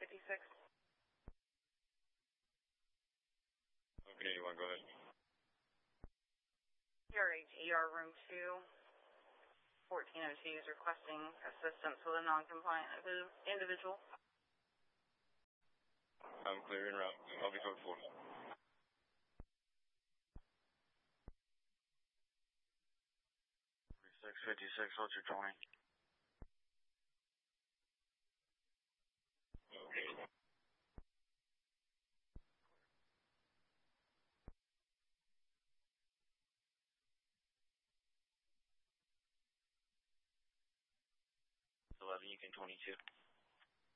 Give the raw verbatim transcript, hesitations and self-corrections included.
fifty-six. Falcon eighty-one, go ahead. P R H E R room two, fourteen oh two is requesting assistance with a non-compliant individual. I'm clear en route. I'll be code four. six fifty-six, what's your twenty? Okay. eleven, you can twenty-two.